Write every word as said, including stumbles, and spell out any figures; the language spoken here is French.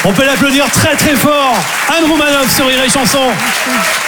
On peut l'applaudir très très fort. Anne Roumanoff sur Rire et Chanson.